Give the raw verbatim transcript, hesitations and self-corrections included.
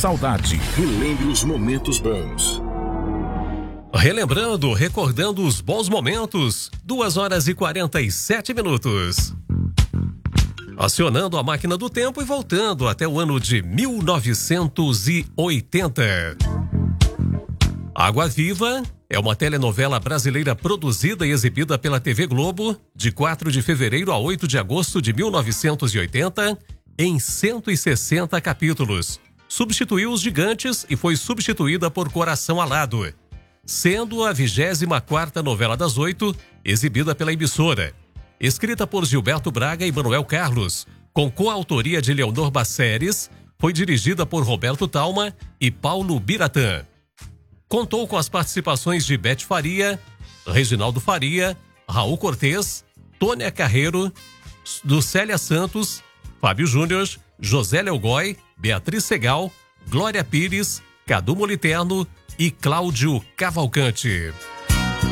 saudade. Relembre os momentos bons. Relembrando, recordando os bons momentos. duas horas e quarenta e sete minutos. Acionando a máquina do tempo e voltando até o ano de mil novecentos e oitenta. Água Viva é uma telenovela brasileira produzida e exibida pela T V Globo de quatro de fevereiro a oito de agosto de mil novecentos e oitenta, em cento e sessenta capítulos. Substituiu Os Gigantes e foi substituída por Coração Alado, sendo a vigésima quarta novela das oito exibida pela emissora. Escrita por Gilberto Braga e Manuel Carlos, com coautoria de Leonor Basseres, foi dirigida por Roberto Talma e Paulo Biratã. Contou com as participações de Bete Faria, Reginaldo Faria, Raul Cortez, Tônia Carreiro, Lucélia Santos, Fábio Júnior, José Leogói, Beatriz Segal, Glória Pires, Cadu Moliterno e Cláudio Cavalcante.